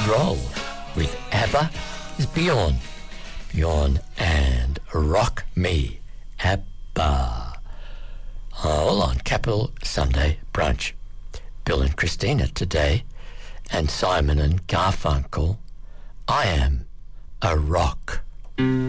roll with ABBA is Bjorn. Bjorn and Rock Me, ABBA. All on Capital Sunday Brunch. Bill and Christina today, and Simon and Garfunkel, I Am a Rock.